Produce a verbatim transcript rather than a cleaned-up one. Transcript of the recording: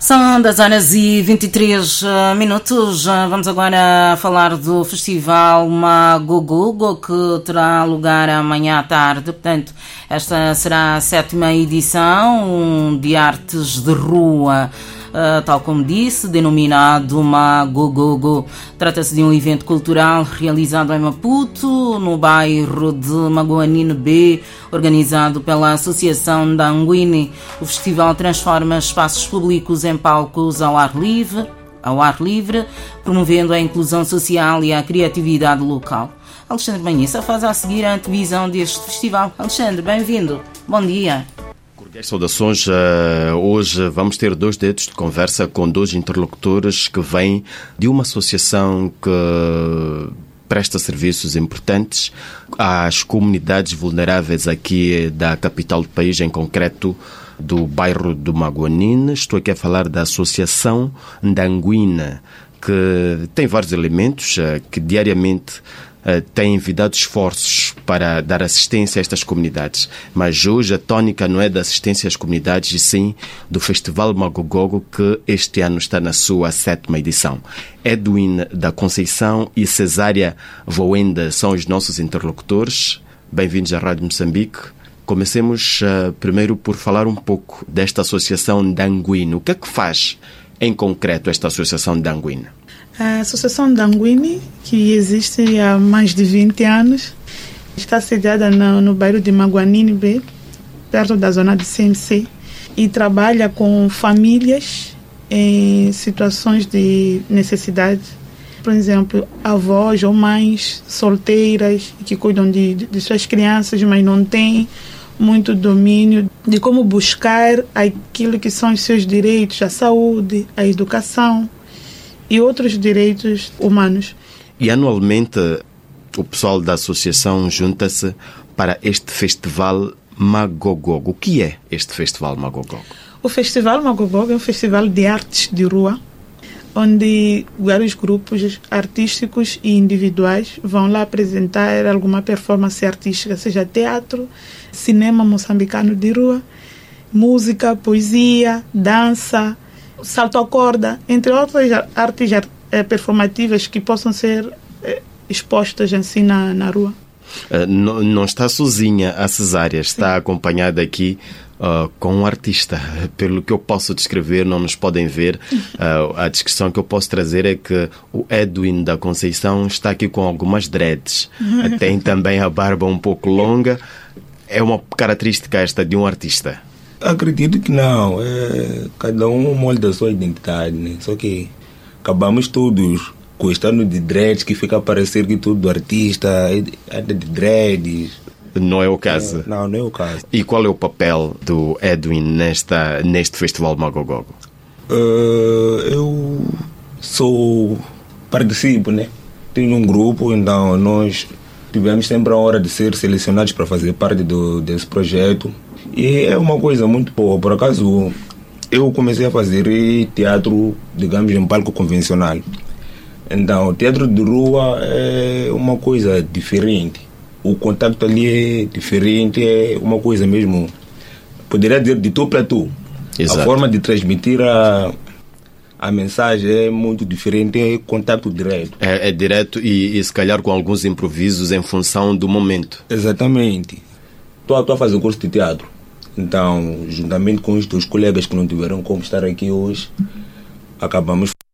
São dez horas e vinte e três minutos. Vamos agora falar do Festival Magogogo, que terá lugar amanhã à tarde. Portanto, esta será a sétima edição de artes de rua, tal como disse, denominado Magogogo. Trata-se de um evento cultural realizado em Maputo, no bairro de Magoanine B, organizado pela Associação da Anguine. O festival transforma espaços públicos em palcos ao ar livre, ao ar livre, promovendo a inclusão social e a criatividade local. Alexandre Banhissa faz a seguir a antevisão deste festival. Alexandre, bem-vindo. Bom dia. Cordiais saudações. Hoje vamos ter dois dedos de conversa com dois interlocutores que vêm de uma associação que presta serviços importantes às comunidades vulneráveis aqui da capital do país, em concreto do bairro do Magoanine. Estou aqui a falar da Associação da Anguine, que tem vários elementos que diariamente têm envidado esforços para dar assistência a estas comunidades. Mas hoje a tónica não é da assistência às comunidades, e sim do Festival Magogogo, que este ano está na sua sétima edição. Edwin da Conceição e Cesária Voenda são os nossos interlocutores. Bem-vindos à Rádio Moçambique. Comecemos uh, primeiro por falar um pouco desta Associação da Anguine. O que é que faz em concreto esta Associação da Anguine? A Associação da Anguine, que existe há mais de vinte anos, está sediada no, no bairro de Magoanine B, perto da zona de C M C, e trabalha com famílias em situações de necessidade. Por exemplo, avós ou mães solteiras que cuidam de, de, de suas crianças, mas não têm muito domínio de como buscar aquilo que são os seus direitos, a saúde, a educação e outros direitos humanos. E anualmente o pessoal da associação junta-se para este festival Magogogo. O que é este festival Magogogo? O festival Magogogo é um festival de artes de rua, onde vários grupos artísticos e individuais vão lá apresentar alguma performance artística, seja teatro, cinema moçambicano de rua, música, poesia, dança, salto à corda, entre outras artes performativas que possam ser expostas assim na, na rua. Uh, não, não está sozinha a Cesária, está Sim. acompanhada aqui uh, com um artista. Pelo que eu posso descrever, não nos podem ver. Uh, a descrição que eu posso trazer é que o Edwin da Conceição está aqui com algumas dreads. Tem também a barba um pouco longa. É uma característica esta de um artista? Acredito que não. É, cada um molda a sua identidade, né? Só que acabamos todos gostando de dreads, que fica a parecer que tudo artista anda de dreads. Não é o caso? É, não, não é o caso. E qual é o papel do Edwin nesta, neste Festival Magogogo? Uh, eu sou... participo, né? Tenho um grupo, então nós tivemos sempre a hora de ser selecionados para fazer parte do, desse projeto. E é uma coisa muito boa. Por acaso, eu comecei a fazer teatro, digamos, em palco convencional. Então, o teatro de rua é uma coisa diferente. O contato ali é diferente, é uma coisa mesmo, poderia dizer, de tu para tu. Exato. A forma de transmitir a, a mensagem é muito diferente, é contato direto. É, é direto e, e se calhar com alguns improvisos em função do momento. Exatamente. Estou a fazer um curso de teatro. Então, juntamente com os teus colegas que não tiveram como estar aqui hoje, acabamos